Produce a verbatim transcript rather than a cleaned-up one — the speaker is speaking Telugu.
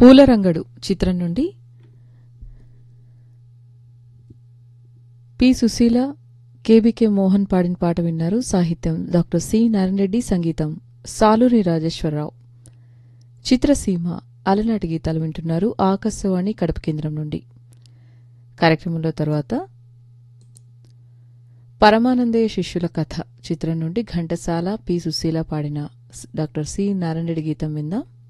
పూలరంగడు చిత్రం నుండి పి సుశీల, కేబికే మోహన్ పాడిన పాట విన్నారు. సాహిత్యం డాక్టర్ సి నారాయణ రెడ్డి, సంగీతం సాలూరి రాజేశ్వరరావు. చిత్రసీమ అలనాటి గీతాలు వింటున్నారు ఆకాశవాణి కడప కేంద్రం నుండి. కార్యక్రమంలో తర్వాత పరమానందయ్య శిష్యుల కథ చిత్రం నుండి ఘంటసాల, పి సుశీల పాడిన డాక్టర్ సి నారాయణ రెడ్డి గీతం విందాం.